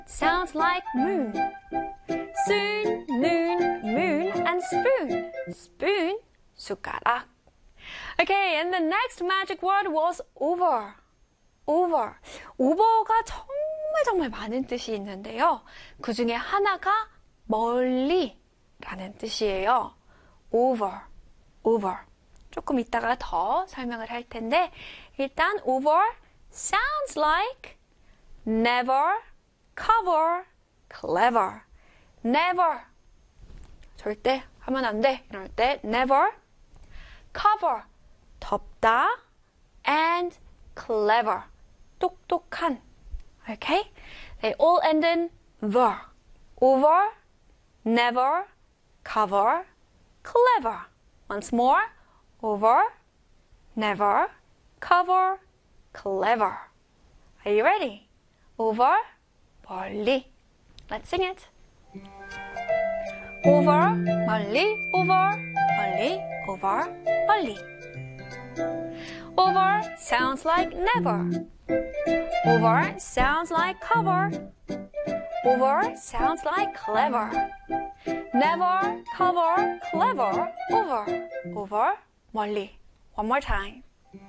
sounds like moon. Soon, noon, moon, and spoon. Spoon, 숟가락. Okay, and the next magic word was over. over. over가 정말 많은 뜻이 있는데요. 그 중에 하나가 멀리 라는 뜻이에요. over, over. 조금 이따가 더 설명을 할 텐데 일단 over sounds like never, cover, clever. never. 절대 하면 안 돼. 이럴 때 never, cover. 덮다 and clever. 똑똑한. Okay? They all end in ver. over, never, cover, clever. Once more. over, never, cover, clever. Are you ready? over, 멀리. Let's sing it. over, 멀리, over, 멀리, over, 멀리. over sounds like never. over sounds like cover. over sounds like clever. never, cover, clever, over, over, 멀리. One more time.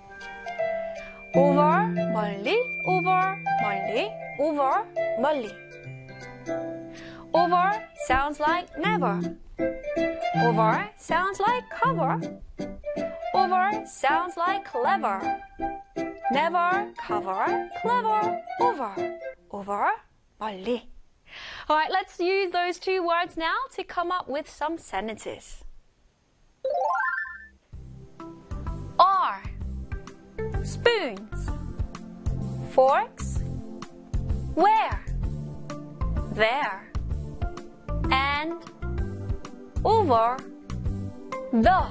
over, 멀리, over, 멀리, over, 멀리. over sounds like never. over sounds like cover. over sounds like clever. never, cover, clever, over, over, 멀리. Alright, let's use those two words now to come up with some sentences. Are spoons, forks, where, there, and over the.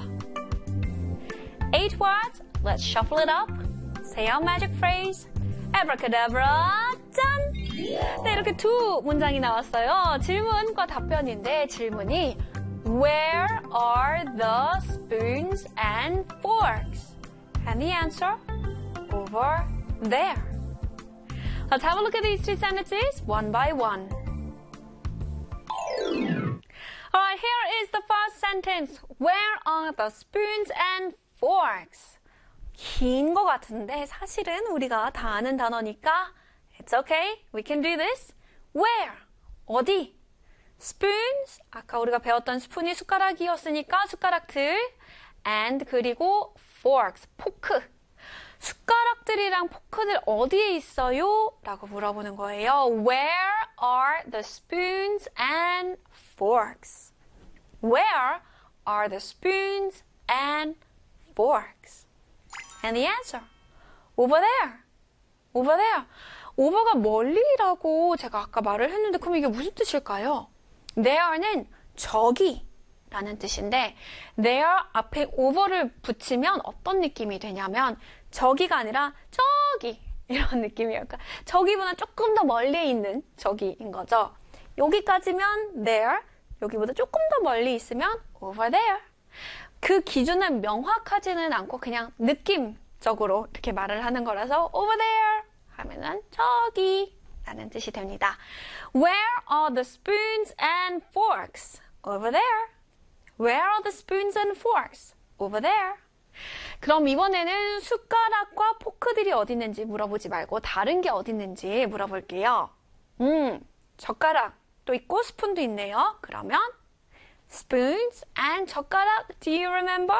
8 words, let's shuffle it up. Say our magic phrase. Abracadabra, 짠! 네, 이렇게 두 문장이 나왔어요. 질문과 답변인데 질문이 Where are the spoons and forks? And the answer, over there. Let's have a look at these two sentences one by one. Alright, here is the first sentence. Where are the spoons and forks? 긴 거 같은데 사실은 우리가 다 아는 단어니까 It's okay, we can do this. Where? 어디? Spoons, 아까 우리가 배웠던 스푼이 숟가락이었으니까 숟가락들. And 그리고 forks, 포크. 숟가락들이랑 포크들 어디에 있어요? 라고 물어보는 거예요. Where are the spoons and forks? Where are the spoons and forks? And the answer, over there. over there. over가 멀리라고 제가 아까 말을 했는데 그럼 이게 무슨 뜻일까요? there는 저기 라는 뜻인데 there 앞에 over를 붙이면 어떤 느낌이 되냐면 저기가 아니라 저기 이런 느낌이에요. 그러니까 저기보다 조금 더 멀리 있는 저기인 거죠. 여기까지면 there, 여기보다 조금 더 멀리 있으면 over there. 그 기준은 명확하지는 않고 그냥 느낌적으로 이렇게 말을 하는 거라서 over there 하면은 저기 라는 뜻이 됩니다. Where are the spoons and forks? Over there. Where are the spoons and forks? Over there. 그럼 이번에는 숟가락과 포크들이 어디 있는지 물어보지 말고 다른 게 어디 있는지 물어볼게요. 젓가락도 있고 스푼도 있네요. 그러면 spoons and 젓가락, do you remember?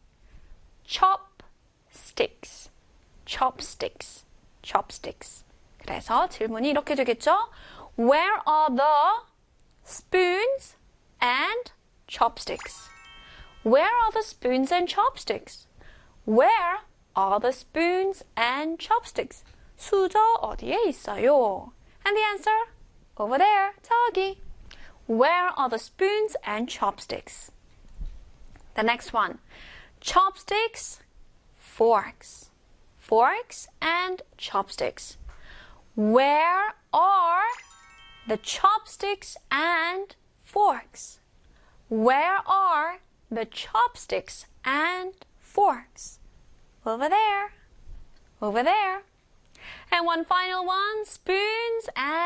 chopsticks, chopsticks, chopsticks. 그래서 질문이 이렇게 되겠죠? Where are the spoons and chopsticks? Where are the spoons and chopsticks? Where are the spoons and chopsticks? 수저 어디에 있어요? And the answer, over there, 저기. Where are the spoons and chopsticks? The next one, chopsticks, forks. Forks and chopsticks. Where are the chopsticks and forks? Where are the chopsticks and forks? Over there. Over there. And one final one, spoons and